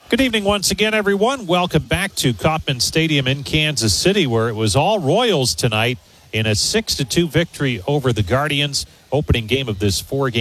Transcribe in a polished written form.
Good evening once again, everyone. Welcome back to Kauffman Stadium in Kansas City, where it was all Royals tonight in a 6-2 victory over the Guardians. Opening game of this 4-game